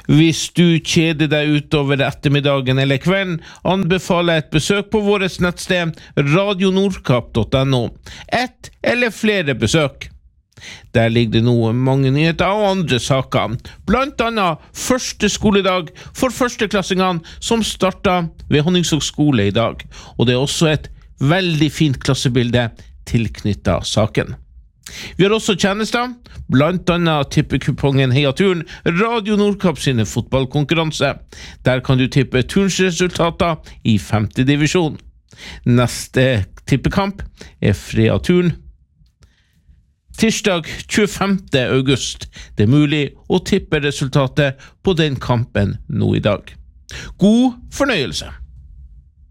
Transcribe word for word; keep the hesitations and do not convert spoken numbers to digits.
Hvis du kjeder deg utover ettermiddagen eller kvelden, anbefaler jeg et besøk på vårt nettsted radio nordkapp punktum no. Et eller flere besøk. Der ligger det nå mange nyheter og andre saker, blant annet første skoledag for førsteklassingene som startet ved Honningsvåg skole i dag, og det er også et veldig fint klassebilde tilknyttet saken. Vi har også tjenester, blant annet tippekupongen Heia Turn, Radio Nordkapp sine fotballkonkurranse. Der kan du tippe turnsresultater i femte divisjon. Neste tippekamp er Freia Turn. Tirsdag tjuefemte august. Det er mulig å tippe resultatet på den kampen nå i dag. God fornøyelse!